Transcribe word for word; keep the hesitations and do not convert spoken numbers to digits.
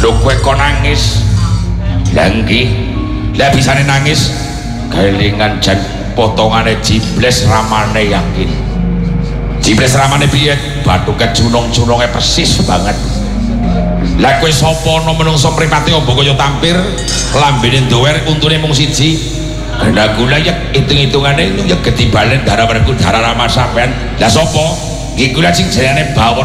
lho kowe kok nangis lha nggih lha bisane nangis kelingan jan potongane Jibles ramane yakin Jibles ramane piye bathuke junung-jununge persis banget lah kowe sapa ana menungso mripate ombo kaya tampir lambene dower untune mung siji ana kula ya hitung-hitungane ya gedhi balen darah werku darah rama sampean lah sapa nggih kula sing jenenge bawor